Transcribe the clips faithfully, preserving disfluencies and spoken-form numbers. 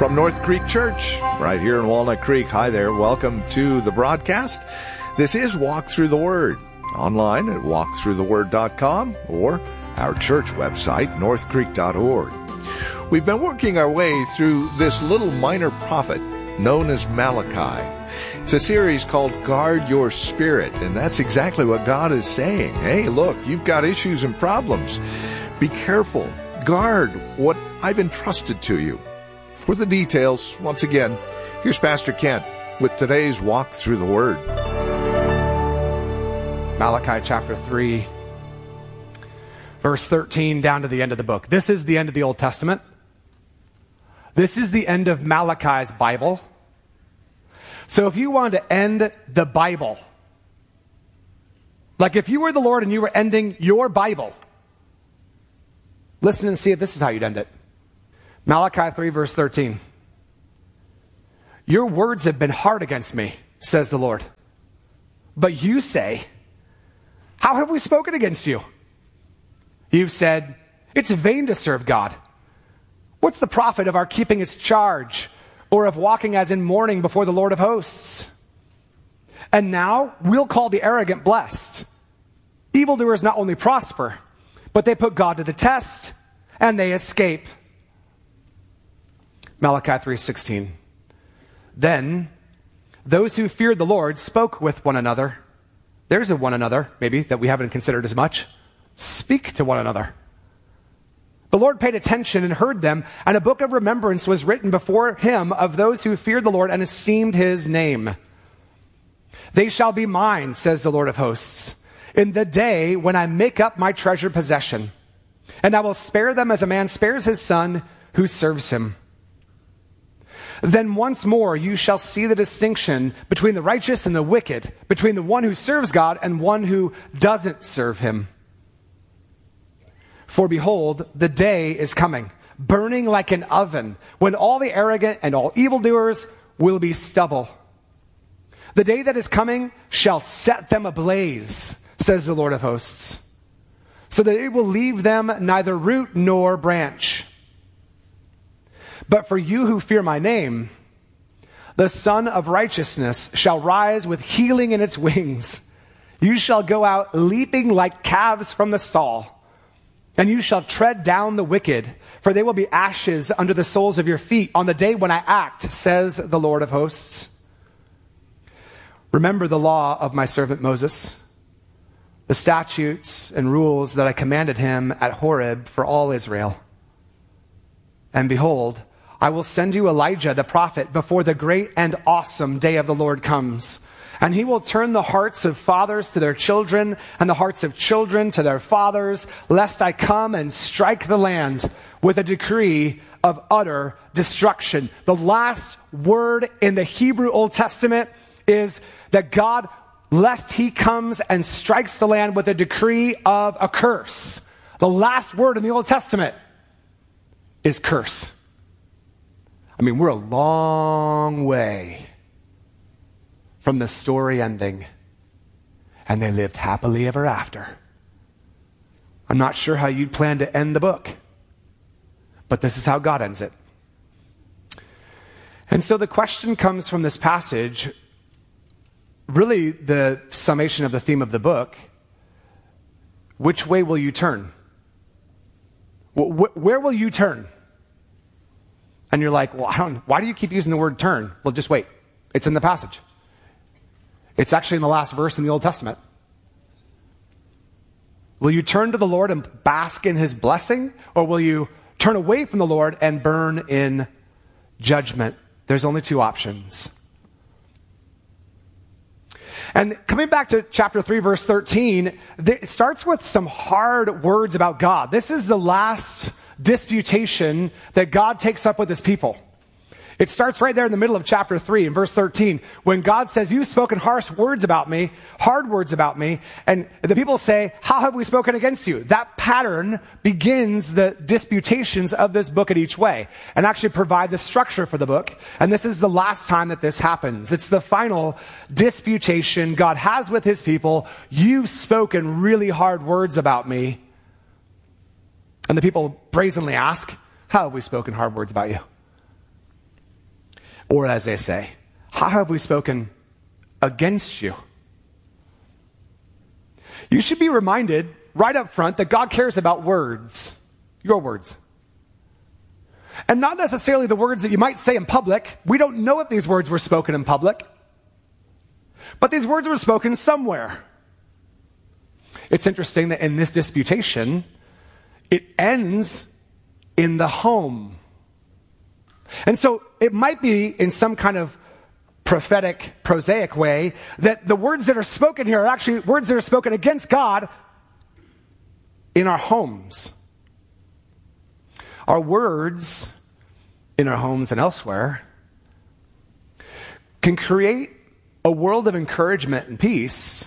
from North Creek Church, right here in Walnut Creek. Hi there. Welcome to the broadcast. This is Walk Through the Word, online at walk through the word dot com or our church website, north creek dot org. We've been working our way through this little minor prophet known as Malachi. It's a series called Guard Your Spirit, and that's exactly what God is saying. Hey, look, you've got issues and problems. Be careful. Guard what I've entrusted to you. For the details, once again, here's Pastor Kent with today's Walk Through the Word. Malachi chapter three, verse thirteen, down to the end of the book. This is the end of the Old Testament. This is the end of Malachi's Bible. So if you wanted to end the Bible, like if you were the Lord and you were ending your Bible, listen and see if this is how you'd end it. Malachi three, verse thirteen. Your words have been hard against me, says the Lord. But you say, how have we spoken against you? You've said, it's vain to serve God. What's the profit of our keeping its charge, or of walking as in mourning before the Lord of hosts? And now we'll call the arrogant blessed. Evildoers not only prosper, but they put God to the test, and they escape. Malachi three sixteen. Then those who feared the Lord spoke with one another. There's a one another, maybe, that we haven't considered as much. Speak to one another. The Lord paid attention and heard them, and a book of remembrance was written before him of those who feared the Lord and esteemed his name. They shall be mine, says the Lord of hosts, in the day when I make up my treasured possession, and I will spare them as a man spares his son who serves him. Then once more you shall see the distinction between the righteous and the wicked, between the one who serves God and one who doesn't serve him. For behold, the day is coming, burning like an oven, when all the arrogant and all evildoers will be stubble. The day that is coming shall set them ablaze, says the Lord of hosts, so that it will leave them neither root nor branch. But for you who fear my name, the Son of Righteousness shall rise with healing in its wings. You shall go out leaping like calves from the stall, and you shall tread down the wicked, for they will be ashes under the soles of your feet on the day when I act, says the Lord of hosts. Remember the law of my servant Moses, the statutes and rules that I commanded him at Horeb for all Israel. And behold, I will send you Elijah the prophet before the great and awesome day of the Lord comes. And he will turn the hearts of fathers to their children and the hearts of children to their fathers, lest I come and strike the land with a decree of utter destruction. The last word in the Hebrew Old Testament is that God, lest he comes and strikes the land with a decree of a curse. The last word in the Old Testament is curse. I mean, we're a long way from the story ending, and they lived happily ever after. I'm not sure how you'd plan to end the book, but this is how God ends it. And so the question comes from this passage, really the summation of the theme of the book: which way will you turn? Where will you turn? And you're like, well, I don't, why do you keep using the word turn? Well, just wait. It's in the passage. It's actually in the last verse in the Old Testament. Will you turn to the Lord and bask in his blessing? Or will you turn away from the Lord and burn in judgment? There's only two options. And coming back to chapter three, verse thirteen, it starts with some hard words about God. This is the last disputation that God takes up with his people. It starts right there in the middle of chapter three in verse thirteen, when God says, you've spoken harsh words about me, hard words about me, and the people say, how have we spoken against you? That pattern begins the disputations of this book in each way, and actually provide the structure for the book. And this is the last time that this happens. It's the final disputation God has with his people. You've spoken really hard words about me. And the people brazenly ask, how have we spoken hard words about you? Or as they say, how have we spoken against you? You should be reminded right up front that God cares about words, your words. And not necessarily the words that you might say in public. We don't know if these words were spoken in public. But these words were spoken somewhere. It's interesting that in this disputation, it ends in the home. And so it might be in some kind of prophetic, prosaic way that the words that are spoken here are actually words that are spoken against God in our homes. Our words in our homes and elsewhere can create a world of encouragement and peace,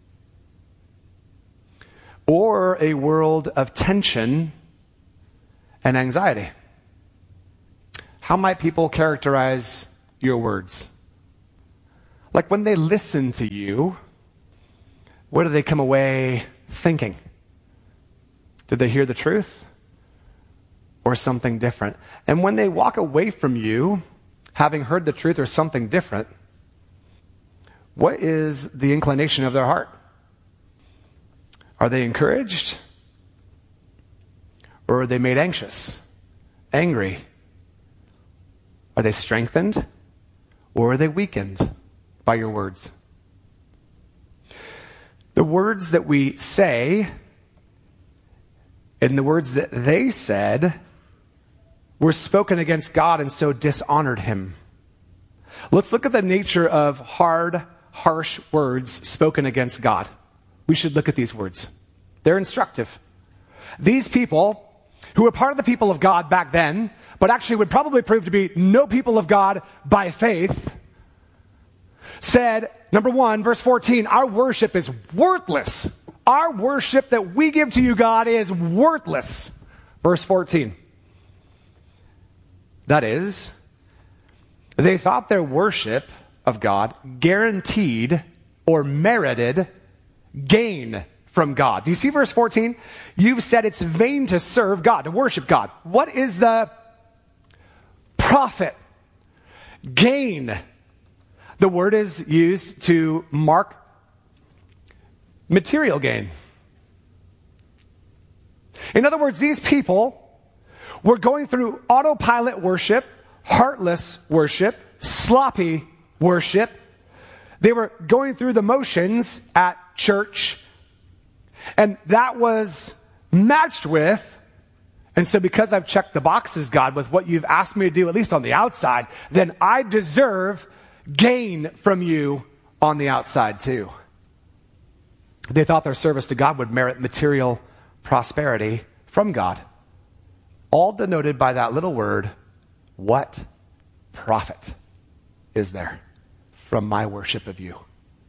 or a world of tension and anxiety. How might people characterize your words? Like when they listen to you, what do they come away thinking? Did they hear the truth or something different? And when they walk away from you, having heard the truth or something different, what is the inclination of their heart? Are they encouraged? Or are they made anxious, angry? Are they strengthened? Or are they weakened by your words? The words that we say and the words that they said were spoken against God and so dishonored him. Let's look at the nature of hard, harsh words spoken against God. We should look at these words. They're instructive. These people, who were part of the people of God back then, but actually would probably prove to be no people of God by faith, said, number one, verse fourteen, our worship is worthless. Our worship that we give to you, God, is worthless. Verse fourteen. That is, they thought their worship of God guaranteed or merited gain from God. Do you see verse fourteen? You've said it's vain to serve God, to worship God. What is the profit? Gain. The word is used to mark material gain. In other words, these people were going through autopilot worship, heartless worship, sloppy worship. They were going through the motions at church, and that was matched with, and so because I've checked the boxes, God, with what you've asked me to do, at least on the outside, then I deserve gain from you on the outside too. They thought their service to God would merit material prosperity from God. All denoted by that little word, what profit is there from my worship of you?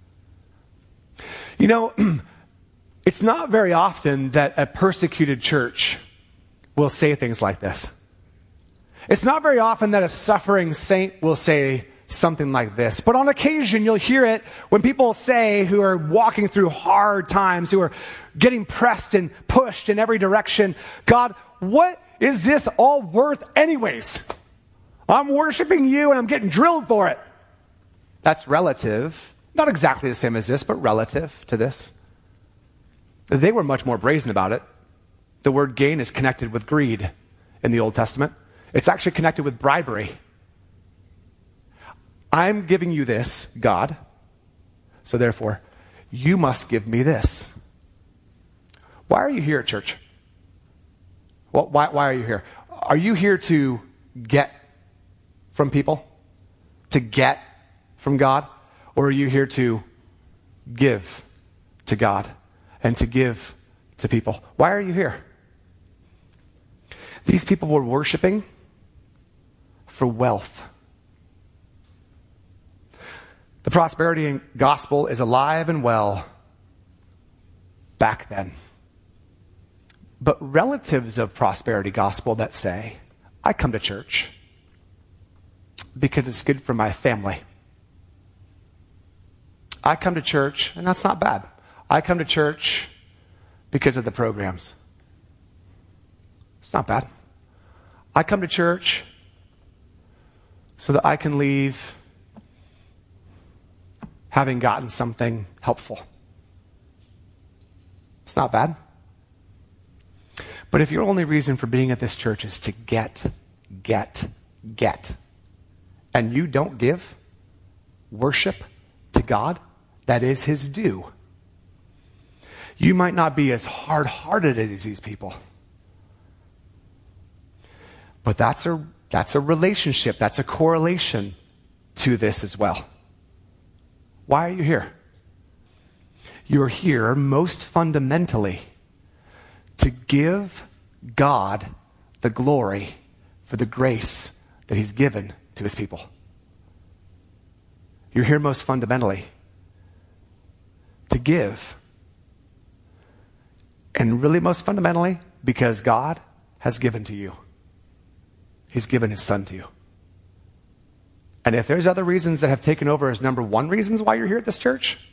You know, it's not very often that a persecuted church will say things like this. It's not very often that a suffering saint will say something like this. But on occasion, you'll hear it when people say, who are walking through hard times, who are getting pressed and pushed in every direction, God, what is this all worth anyways? I'm worshiping you and I'm getting drilled for it. That's relative. Not exactly the same as this, but relative to this. They were much more brazen about it. The word gain is connected with greed in the Old Testament. It's actually connected with bribery. I'm giving you this, God, so therefore, you must give me this. Why are you here at church? Well, why, why are you here? Are you here to get from people? To get from God? Or are you here to give to God and to give to people? Why are you here? These people were worshiping for wealth. The prosperity gospel is alive and well back then. But relatives of prosperity gospel that say, I come to church because it's good for my family. I come to church, and that's not bad. I come to church because of the programs. It's not bad. I come to church so that I can leave having gotten something helpful. It's not bad. But if your only reason for being at this church is to get, get, get, and you don't give worship to God that is his due, you might not be as hard-hearted as these people. But that's a, that's a relationship, that's a correlation to this as well. Why are you here? You're here most fundamentally to give God the glory for the grace that he's given to his people. You're here most fundamentally to give. And really most fundamentally because God has given to you. He's given his son to you. And if there's other reasons that have taken over as number one reasons why you're here at this church,